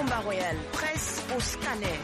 Combat Royal, presse au scanner.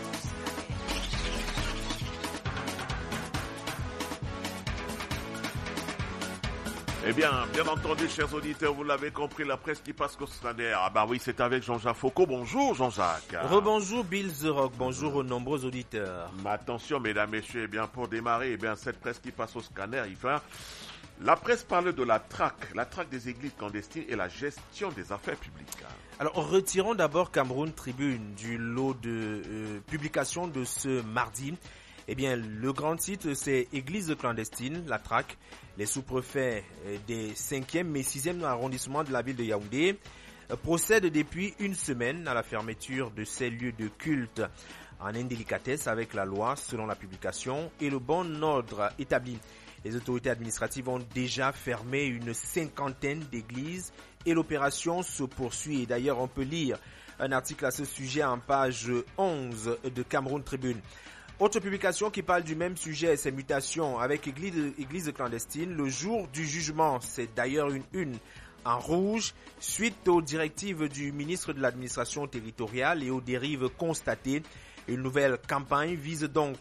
Eh bien entendu, chers auditeurs, vous l'avez compris, la presse qui passe au scanner. Ah bah oui, c'est avec Jean-Jacques Foucault. Bonjour Jean-Jacques. Rebonjour Bill The Rock, bonjour aux nombreux auditeurs. Mais attention mesdames, messieurs, eh bien pour démarrer, eh bien cette presse qui passe au scanner, la presse parle de la traque des églises clandestines et la gestion des affaires publiques. Alors retirons d'abord Cameroun Tribune du lot de publication de ce mardi. Eh bien, le grand titre, c'est Église clandestine, la traque. Les sous-préfets des 5e et 6e arrondissements de la ville de Yaoundé procèdent depuis une semaine à la fermeture de ces lieux de culte en indélicatesse avec la loi selon la publication et le bon ordre établi. Les autorités administratives ont déjà fermé une 50aine d'églises et l'opération se poursuit. Et d'ailleurs, on peut lire un article à ce sujet en page 11 de Cameroun Tribune. Autre publication qui parle du même sujet, c'est Mutations avec église clandestine. Le jour du jugement, c'est d'ailleurs une en rouge suite aux directives du ministre de l'administration territoriale et aux dérives constatées. Une nouvelle campagne vise donc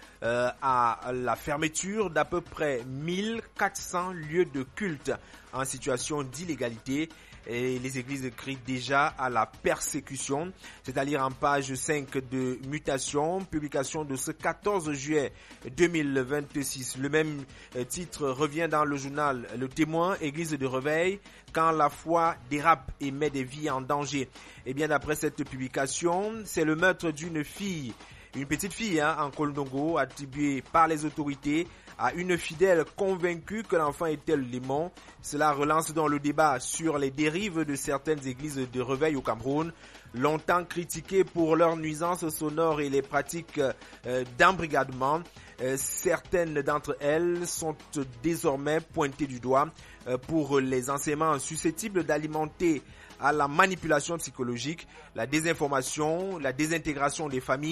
à la fermeture d'à peu près 1400 lieux de culte en situation d'illégalité. Et les églises crient déjà à la persécution. C'est à lire en page 5 de Mutation, publication de ce 14 juillet 2026. Le même titre revient dans le journal Le Témoin, Église de réveil, quand la foi dérape et met des vies en danger. Et bien d'après cette publication, c'est le meurtre d'une fille, une petite fille en Kolndongo, attribuée par les autorités à une fidèle convaincue que l'enfant était le démon. Cela relance donc le débat sur les dérives de certaines églises de réveil au Cameroun, longtemps critiquées pour leurs nuisances sonores et les pratiques d'embrigadement. Certaines d'entre elles sont désormais pointées du doigt pour les enseignements susceptibles d'alimenter à la manipulation psychologique, la désinformation, la désintégration des familles